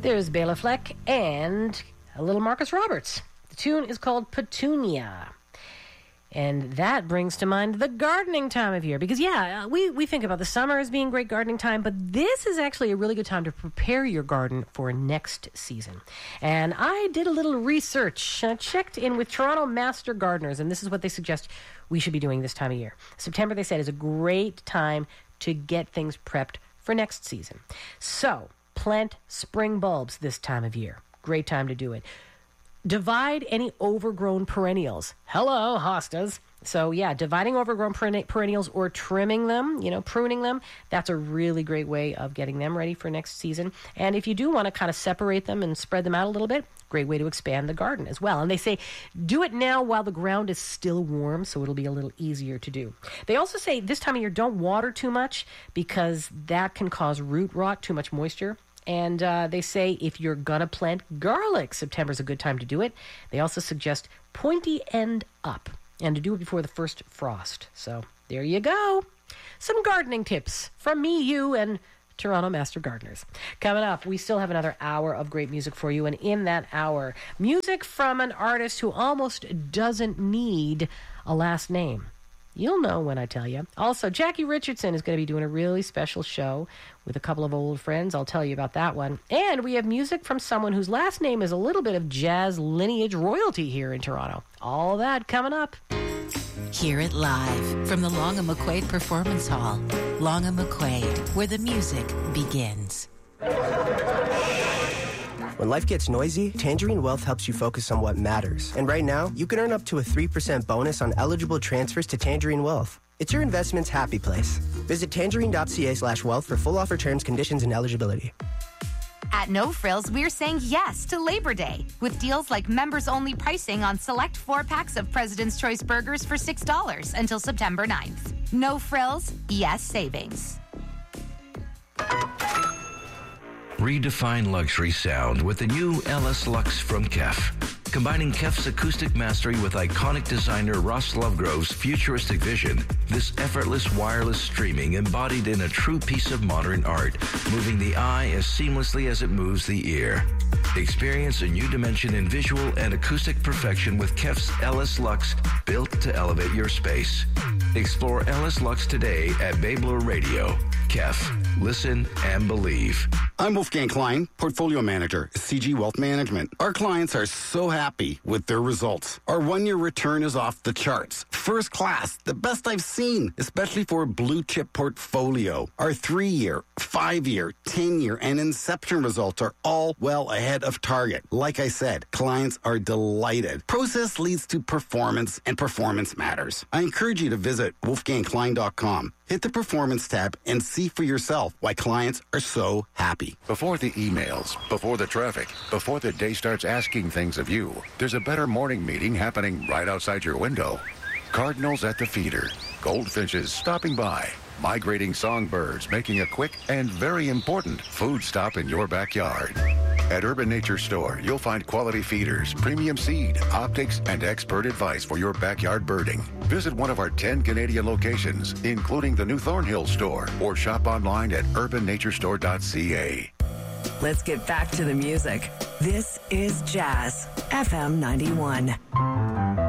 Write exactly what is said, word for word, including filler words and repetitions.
There's Bela Fleck and a little Marcus Roberts. The tune is called Petunia. And that brings to mind the gardening time of year. Because, yeah, we, we think about the summer as being great gardening time, but this is actually a really good time to prepare your garden for next season. And I did a little research, uh, checked in with Toronto Master Gardeners, and this is what they suggest we should be doing this time of year. September, they said, is a great time to get things prepped for next season. So, plant spring bulbs this time of year. Great time to do it. Divide any overgrown perennials. Hello, hostas. So, yeah, dividing overgrown perennials or trimming them, you know, pruning them, that's a really great way of getting them ready for next season. And if you do want to kind of separate them and spread them out a little bit, great way to expand the garden as well. And they say do it now while the ground is still warm, so it'll be a little easier to do. They also say this time of year, don't water too much because that can cause root rot, too much moisture. And uh, they say if you're going to plant garlic, September's a good time to do it. They also suggest pointy end up and to do it before the first frost. So there you go. Some gardening tips from me, you, and Toronto Master Gardeners. Coming up, we still have another hour of great music for you. And in that hour, music from an artist who almost doesn't need a last name. You'll know when I tell you. Also, Jackie Richardson is going to be doing a really special show with a couple of old friends. I'll tell you about that one. And we have music from someone whose last name is a little bit of jazz lineage royalty here in Toronto. All that coming up. Hear it live from the Long and McQuaid Performance Hall. Long and McQuaid, where the music begins. When life gets noisy, Tangerine Wealth helps you focus on what matters. And right now, you can earn up to a three percent bonus on eligible transfers to Tangerine Wealth. It's your investment's happy place. Visit tangerine.ca slash wealth for full offer terms, conditions, and eligibility. At No Frills, we're saying yes to Labor Day with deals like members-only pricing on select four-packs of President's Choice burgers for six dollars until September ninth. No Frills, yes savings. Redefine luxury sound with the new L S Lux from Kef. Combining Kef's acoustic mastery with iconic designer Ross Lovegrove's futuristic vision, this effortless wireless streaming embodied in a true piece of modern art, moving the eye as seamlessly as it moves the ear. Experience a new dimension in visual and acoustic perfection with Kef's L S Lux, built to elevate your space. Explore L S Lux today at Babler Radio. Kef. Listen and believe. I'm Wolfgang Klein, Portfolio Manager, C G Wealth Management. Our clients are so happy with their results. Our one-year return is off the charts. First class, the best I've seen, especially for a blue-chip portfolio. Our three-year, five-year, ten-year, and Inception results are all well ahead of target. Like I said, clients are delighted. Process leads to performance, and performance matters. I encourage you to visit wolfgang klein dot com. Hit the Performance tab and see for yourself why clients are so happy. Before the emails, before the traffic, before the day starts asking things of you, there's a better morning meeting happening right outside your window. Cardinals at the feeder, goldfinches stopping by, migrating songbirds making a quick and very important food stop in your backyard. At Urban Nature Store, you'll find quality feeders, premium seed, optics, and expert advice for your backyard birding. Visit one of our ten Canadian locations, including the new Thornhill store, or shop online at urban nature store dot c a. Let's get back to the music. This is Jazz, F M ninety-one.